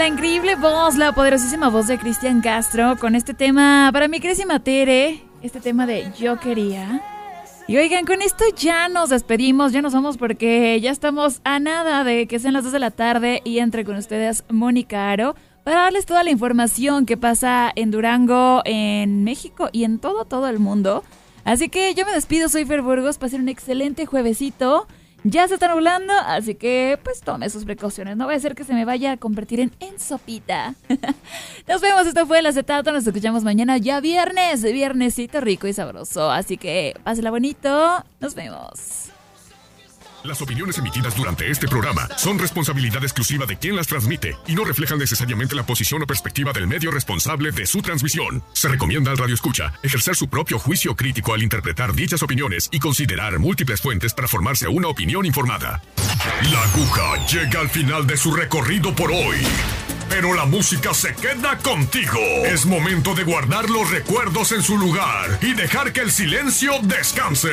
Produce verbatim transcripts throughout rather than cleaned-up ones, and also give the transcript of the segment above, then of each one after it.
la increíble voz, la poderosísima voz de Cristian Castro con este tema para mi querísima Tere, este tema de Yo Quería. Y oigan, con esto ya nos despedimos, ya nos vamos porque ya estamos a nada de que sean las dos de la tarde y entre con ustedes Mónica Aro para darles toda la información que pasa en Durango, en México y en todo, todo el mundo. Así que yo me despido, soy Fer Burgos, pasen un excelente juevesito. Ya se está nublando, así que pues tome sus precauciones. No vaya a ser que se me vaya a convertir en, en sopita. Nos vemos, esto fue El Acetato. Nos escuchamos mañana ya viernes, viernesito rico y sabroso. Así que pásela bonito, nos vemos. Las opiniones emitidas durante este programa son responsabilidad exclusiva de quien las transmite y no reflejan necesariamente la posición o perspectiva del medio responsable de su transmisión. Se recomienda al radioescucha ejercer su propio juicio crítico al interpretar dichas opiniones y considerar múltiples fuentes para formarse una opinión informada. La aguja llega al final de su recorrido por hoy, pero la música se queda contigo. Es momento de guardar los recuerdos en su lugar y dejar que el silencio descanse.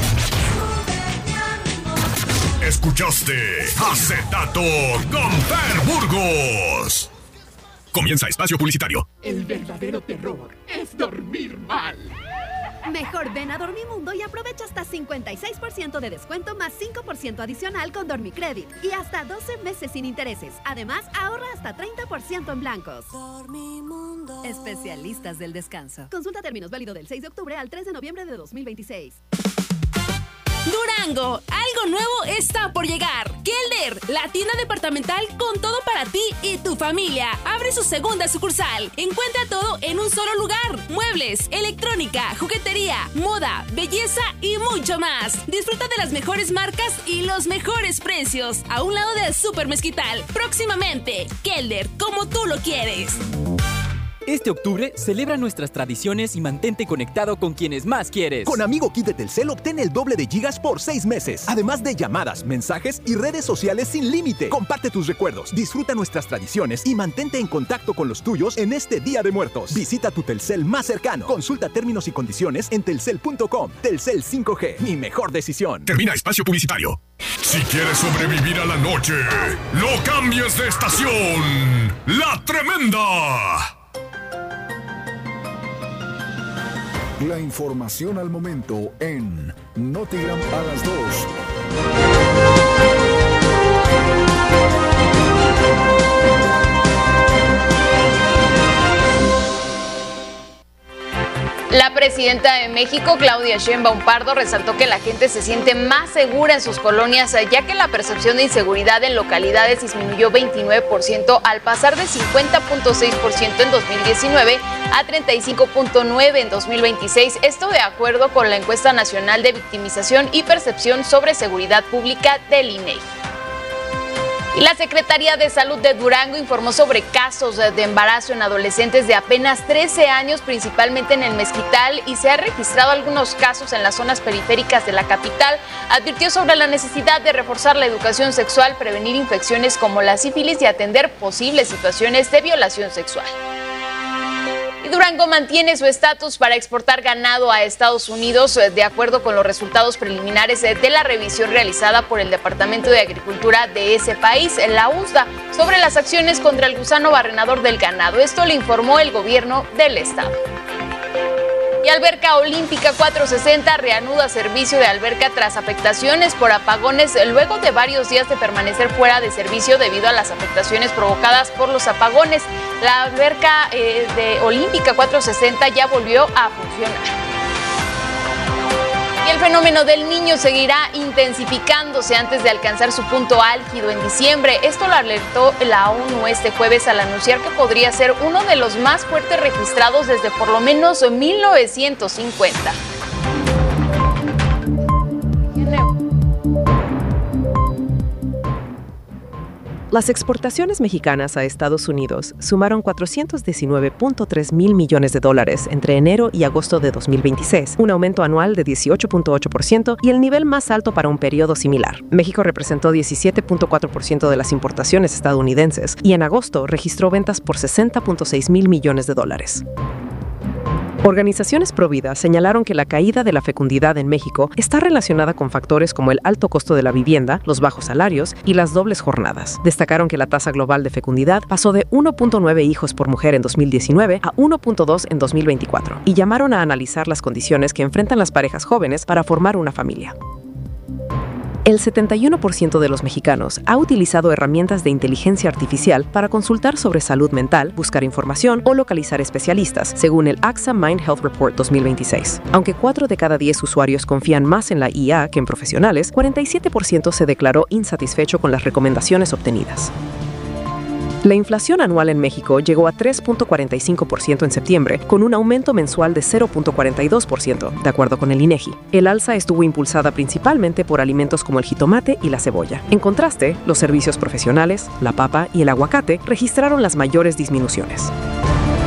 Escuchaste Acetato con Fer Burgos. Comienza espacio publicitario. El verdadero terror es dormir mal. Mejor ven a Dormimundo y aprovecha hasta cincuenta y seis por ciento de descuento más cinco por ciento adicional con Dormicredit y hasta doce meses sin intereses. Además, ahorra hasta treinta por ciento en blancos. Dormimundo. Especialistas del descanso. Consulta términos válido del seis de octubre al tres de noviembre de dos mil veintiséis. Durango, algo nuevo está por llegar. Kelder, la tienda departamental con todo para ti y tu familia, abre su segunda sucursal. Encuentra todo en un solo lugar: muebles, electrónica, juguetería, moda, belleza y mucho más. Disfruta de las mejores marcas y los mejores precios, a un lado del Super Mezquital. Próximamente, Kelder, como tú lo quieres. Este octubre, celebra nuestras tradiciones y mantente conectado con quienes más quieres. Con Amigo Kit de Telcel obtén el doble de gigas por seis meses. Además de llamadas, mensajes y redes sociales sin límite. Comparte tus recuerdos, disfruta nuestras tradiciones y mantente en contacto con los tuyos en este Día de Muertos. Visita tu Telcel más cercano. Consulta términos y condiciones en telcel punto com. Telcel cinco G, mi mejor decisión. Termina espacio publicitario. Si quieres sobrevivir a la noche, no cambies de estación. La Tremenda. La información al momento en Notigram a las dos. La presidenta de México, Claudia Sheinbaum Pardo, resaltó que la gente se siente más segura en sus colonias, ya que la percepción de inseguridad en localidades disminuyó veintinueve por ciento al pasar de cincuenta punto seis por ciento en dos mil diecinueve a treinta y cinco punto nueve por ciento en dos mil veintiséis. Esto de acuerdo con la encuesta nacional de victimización y percepción sobre seguridad pública del I N E G I. Y la Secretaría de Salud de Durango informó sobre casos de embarazo en adolescentes de apenas trece años, principalmente en el Mezquital, y se han registrado algunos casos en las zonas periféricas de la capital. Advirtió sobre la necesidad de reforzar la educación sexual, prevenir infecciones como la sífilis y atender posibles situaciones de violación sexual. Y Durango mantiene su estatus para exportar ganado a Estados Unidos, de acuerdo con los resultados preliminares de la revisión realizada por el Departamento de Agricultura de ese país, la U S D A, sobre las acciones contra el gusano barrenador del ganado. Esto lo informó el gobierno del estado. Y Alberca Olímpica cuatrocientos sesenta reanuda servicio de alberca tras afectaciones por apagones luego de varios días de permanecer fuera de servicio debido a las afectaciones provocadas por los apagones. La alberca eh, de Olímpica cuatrocientos sesenta ya volvió a funcionar. Y el fenómeno del Niño seguirá intensificándose antes de alcanzar su punto álgido en diciembre. Esto lo alertó la ONU este jueves al anunciar que podría ser uno de los más fuertes registrados desde por lo menos mil novecientos cincuenta. Las exportaciones mexicanas a Estados Unidos sumaron cuatrocientos diecinueve punto tres mil millones de dólares entre enero y agosto de dos mil veintiséis, un aumento anual de dieciocho punto ocho por ciento y el nivel más alto para un periodo similar. México representó diecisiete punto cuatro por ciento de las importaciones estadounidenses y en agosto registró ventas por sesenta punto seis mil millones de dólares. Organizaciones pro vida señalaron que la caída de la fecundidad en México está relacionada con factores como el alto costo de la vivienda, los bajos salarios y las dobles jornadas. Destacaron que la tasa global de fecundidad pasó de uno punto nueve hijos por mujer en dos mil diecinueve a uno punto dos en dos mil veinticuatro y llamaron a analizar las condiciones que enfrentan las parejas jóvenes para formar una familia. El setenta y uno por ciento de los mexicanos ha utilizado herramientas de inteligencia artificial para consultar sobre salud mental, buscar información o localizar especialistas, según el A X A Mind Health Report dos mil veintiséis. Aunque cuatro de cada diez usuarios confían más en la I A que en profesionales, cuarenta y siete por ciento se declaró insatisfecho con las recomendaciones obtenidas. La inflación anual en México llegó a tres punto cuarenta y cinco por ciento en septiembre, con un aumento mensual de cero punto cuarenta y dos por ciento, de acuerdo con el INEGI. El alza estuvo impulsada principalmente por alimentos como el jitomate y la cebolla. En contraste, los servicios profesionales, la papa y el aguacate registraron las mayores disminuciones.